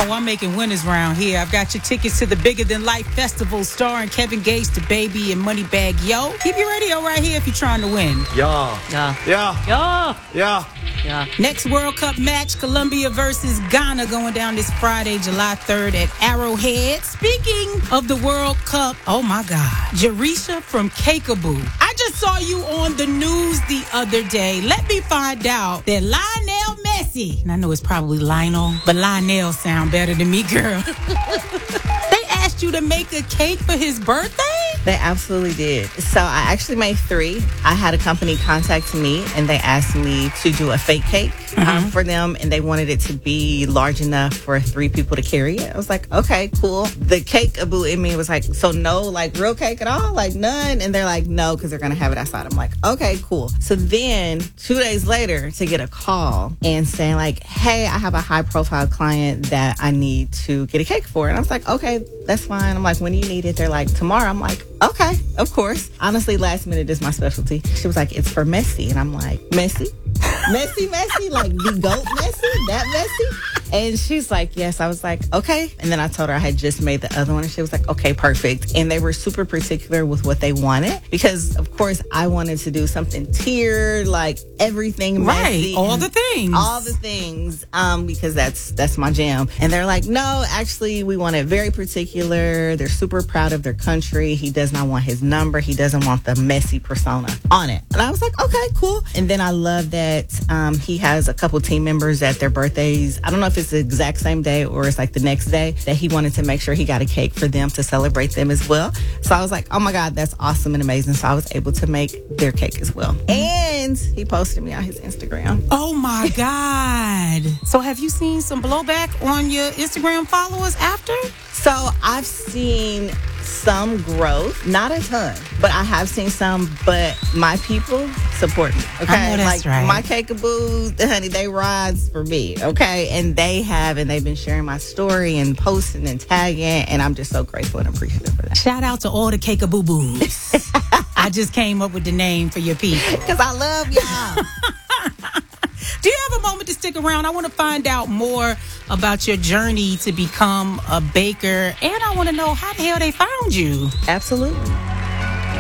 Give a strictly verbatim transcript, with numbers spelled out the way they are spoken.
Oh, I'm making winners round here. I've got your tickets to the Bigger Than Life Festival starring Kevin Gates, DaBaby, and Moneybagg Yo. Keep your radio right here if you're trying to win. Yeah. Yeah. Yeah. Yeah. Yeah. Yeah. Next World Cup match, Colombia versus Ghana, going down this Friday, July third at Arrowhead. Speaking of the World Cup, oh my God, Jerisha from Kickapoo. I just saw you on the news the other day. Let me find out that Lionel Messi, and I know it's probably Lionel, but Lionel sound better than me, girl. They asked you to make a cake for his birthday? They absolutely did. So I actually made three. I had a company contact me and they asked me to do a fake cake mm-hmm. um, for them, and they wanted it to be large enough for three people to carry it. I was like, okay, cool. The Kickapoo in me was like, so no like real cake at all? Like none? And they're like, no, because they're going to have it outside. I'm like, okay, cool. So then two days later to get a call and saying like, hey, I have a high profile client that I need to get a cake for. And I was like, okay, that's fine. I'm like, when do you need it? They're like, tomorrow. I'm like, okay, of course. Honestly, last minute is my specialty. She was like, it's for Messi. And I'm like, Messi? Messi, Messi? Like the GOAT Messi? That Messi? And she's like, yes. I was like, okay. And then I told her I had just made the other one. And she was like, okay, perfect. And they were super particular with what they wanted because, of course, I wanted to do something tiered, like everything right, messy. all the things. All the things, um, because that's that's my jam. And they're like, no, actually, we want it very particular. They're super proud of their country. He does not want his number. He doesn't want the messy persona on it. And I was like, okay, cool. And then I love that um, he has a couple team members at their birthdays. I don't know if it's the exact same day or it's like the next day that he wanted to make sure he got a cake for them to celebrate them as well. So I was like, oh my God, that's awesome and amazing. So I was able to make their cake as well. And he posted me on his Instagram. Oh my God. So have you seen some blowback on your Instagram followers after? So I've seen some growth, not a ton, but I have seen some. But my people support me. Okay, I know that's like right. my Kickapoos, honey, they rides for me. Okay, and they have, and they've been sharing my story and posting and tagging, and I'm just so grateful and appreciative for that. Shout out to all the Kickaboo-boos. I just came up with the name for your people because I love y'all. Do you have a moment to stick around? I want to find out more about your journey to become a baker, and I want to know how the hell they found you. Absolutely.